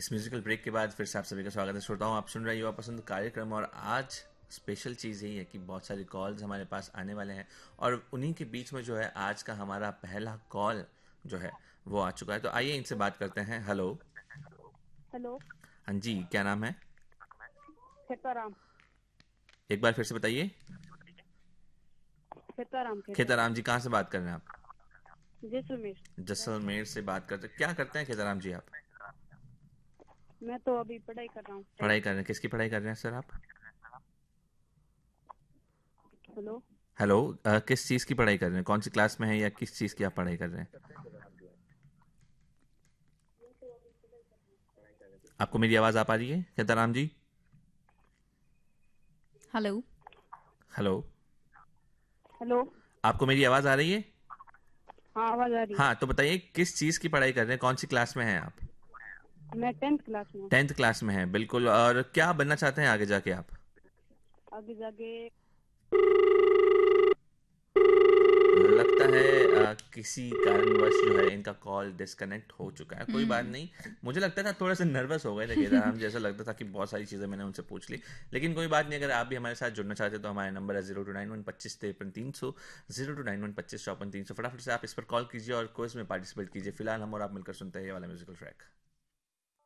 इस musical break के बाद फिर से आप सभी का स्वागत है श्रोताओं। आप सुन रहे हैं युवा पसंद कार्यक्रम और आज स्पेशल चीज़ यही है कि बहुत सारी कॉल्स हमारे पास आने वाले हैं और उन्हीं के बीच में जो है आज का हमारा पहला कॉल जो है वो आ चुका है। तो आइए इनसे बात करते हैं। हेलो। हेलो। हाँ जी, क्या नाम है? खेताराम। एक बार फिर से बताइए। खेताराम खेताराम। खेताराम जी, कहाँ से बात कर रहे हैं आप? जैसलमेर। जैसलमेर से बात करते हैं। क्या करते हैं खेताराम जी आप? मैं तो अभी पढ़ाई कर रहा हूँ, पढ़ाई 10th। कर रहे हैं। किसकी पढ़ाई कर रहे हैं सर आप? हेलो। हेलो। किस चीज़ की पढ़ाई कर रहे हैं? कौन सी क्लास में है या किस चीज़ की आप पढ़ाई कर रहे हैं? आपको मेरी आवाज़ आ पा रही है खेताराम जी? हेलो। हेलो। हेलो। आपको मेरी आवाज़ आ रही है? हाँ, आवाज आ रही हाँ, तो बताइए किस चीज़ की पढ़ाई कर रहे हैं? कौन सी क्लास में हैं आप? है। मैं 10th क्लास में हूँ। 10th क्लास में हैं, बिल्कुल। और क्या बनना चाहते हैं आगे जाके आप? आगे जाके लगता है किसी कारणवश जो है इनका कॉल डिस्कनेक्ट हो चुका है। कोई बात नहीं। मुझे लगता था थोड़ा सा नर्वस हो गए थे केदार, मुझे ऐसा लगता था कि बहुत सारी चीज़ें मैंने उनसे पूछ ली। लेकिन कोई बात नहीं, अगर आप भी हमारे साथ जुड़ना चाहते हैं तो हमारा नंबर है 0291 25 53 300, 0291 25 54 300। फटाफट से आप इस पर कॉल कीजिए और क्विज में पार्टिसिपेट कीजिए। फिलहाल हम और आप मिलकर सुनते हैं ये वाला म्यूजिकल ट्रैक।